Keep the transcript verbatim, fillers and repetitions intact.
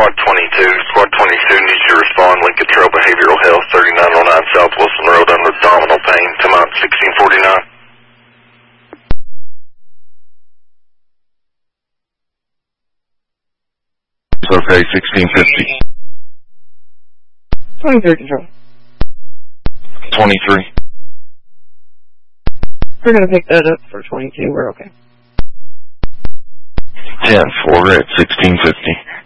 Squad twenty-two. Squad twenty-two needs you to respond. Lincoln Trail Behavioral Health, thirty-nine oh nine South Wilson Road under abdominal pain. Come out sixteen forty-nine. It's okay, sixteen fifty. twenty-three control. twenty-three. We're going to pick that up for twenty-two. We're okay. ten four at sixteen fifty.